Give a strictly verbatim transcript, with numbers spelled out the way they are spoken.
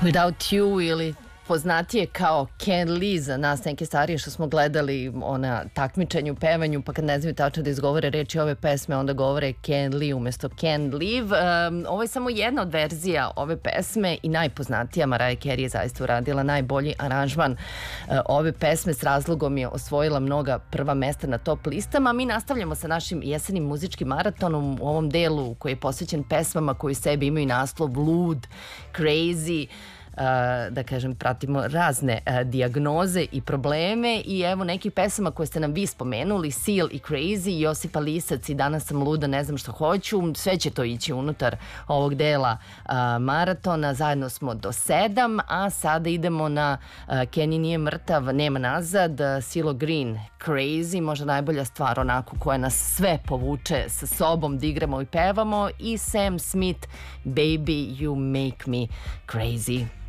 Without You ili poznatije kao Ken Lee za nas neke starije što smo gledali ona takmičenju, pevanju, pa kad ne znaju tačno da izgovore reči ove pesme, onda govore Ken Lee umesto Can Live. Um, ovo je samo jedna od verzija ove pesme i najpoznatija. Mariah Carey je zaista uradila najbolji aranžman uh, ove pesme, s razlogom je osvojila mnoga prva mesta na top listama. Mi nastavljamo sa našim jesenim muzičkim maratonom u ovom delu koji je posvećen pesmama koji sebi imaju naslov Lud, Crazy. Uh, da kažem, pratimo razne uh, dijagnoze i probleme i evo nekih pesama koje ste nam vi spomenuli, Seal i Crazy, Josipa Lisac i Danas sam luda, ne znam što hoću, sve će to ići unutar ovog dela uh, maratona, zajedno smo do sedam, a sada idemo na uh, Kenny nije mrtav, nema nazad, uh, Silo Green, Crazy, možda najbolja stvar onako koja nas sve povuče sa sobom da igramo i pevamo, i Sam Smith, Baby You Make Me Crazy.